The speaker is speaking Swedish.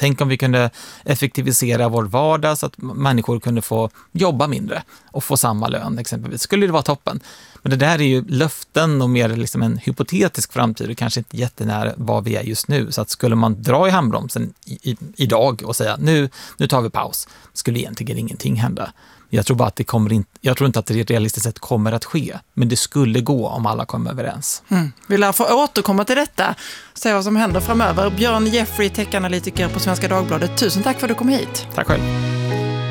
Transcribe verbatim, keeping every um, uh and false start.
Tänk om vi kunde effektivisera vår vardag så att människor kunde få jobba mindre och få samma lön exempelvis. Skulle det vara toppen. Men det där är ju löften och mer liksom en hypotetisk framtid och kanske inte jättenära vad vi är just nu. Så att skulle man dra i handbromsen i, i, idag och säga nu, nu tar vi paus, skulle egentligen ingenting hända. Jag tror bara att det kommer in, jag tror inte att det realistiskt sett kommer att ske, men det skulle gå om alla kommer överens. Mm. Vi lär få återkomma till detta, se vad som händer framöver. Björn Jeffrey, tech-analytiker på Svenska Dagbladet. Tusen tack för att du kom hit. Tack själv.